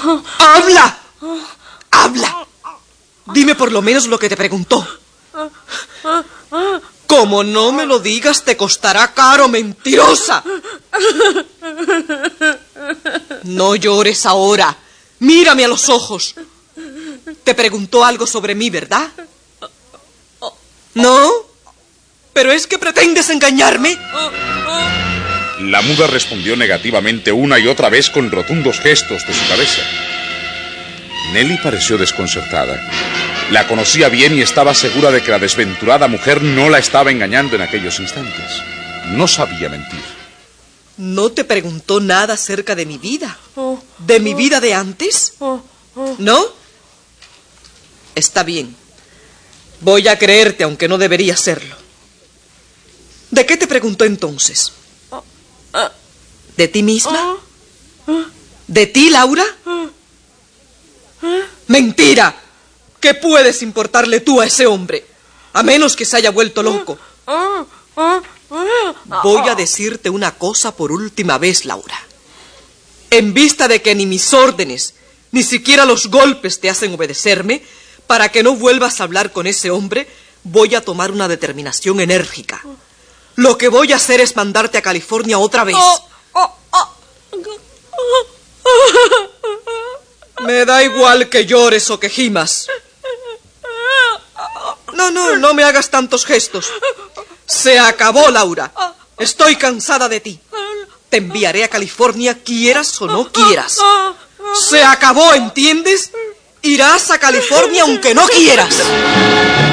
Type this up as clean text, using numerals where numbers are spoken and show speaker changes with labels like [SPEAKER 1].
[SPEAKER 1] ¡Habla! ¡Habla! Dime por lo menos lo que te preguntó. Como no me lo digas, te costará caro, mentirosa. No llores ahora. Mírame a los ojos. Te preguntó algo sobre mí, ¿verdad? ¿No? ¿Pero es que pretendes engañarme?
[SPEAKER 2] La muda respondió negativamente una y otra vez con rotundos gestos de su cabeza. Nelly pareció desconcertada. La conocía bien y estaba segura de que la desventurada mujer no la estaba engañando en aquellos instantes. No sabía mentir.
[SPEAKER 1] ¿No te preguntó nada acerca de mi vida? ¿De mi vida de antes? ¿No? Está bien. Voy a creerte, aunque no debería hacerlo. ¿De qué te preguntó entonces? ¿De ti misma? ¿De ti, Laura? ¡Mentira! ¿Qué puedes importarle tú a ese hombre? A menos que se haya vuelto loco. Voy a decirte una cosa por última vez, Laura. En vista de que ni mis órdenes, ni siquiera los golpes te hacen obedecerme, para que no vuelvas a hablar con ese hombre, voy a tomar una determinación enérgica. Lo que voy a hacer es mandarte a California otra vez. Me da igual que llores o que gimas. No me hagas tantos gestos. Se acabó, Laura. Estoy cansada de ti. Te enviaré a California, quieras o no quieras. Se acabó, ¿entiendes? Irás a California aunque no quieras.